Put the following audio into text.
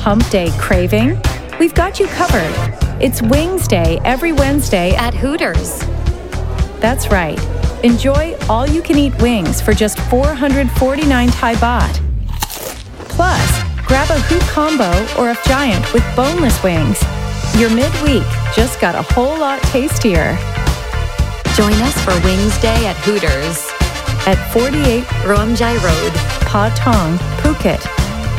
Hump Day craving? We've got you covered. It's Wings Day every Wednesday at Hooters. That's right. Enjoy all-you-can-eat wings for just 449 Thai baht. Plus, grab a Hoot Combo or a Giant with boneless wings. Your midweek just got a whole lot tastier. Join us for Wings Day at Hooters at 48 Ruamjai Road, Pa Thong, Phuket.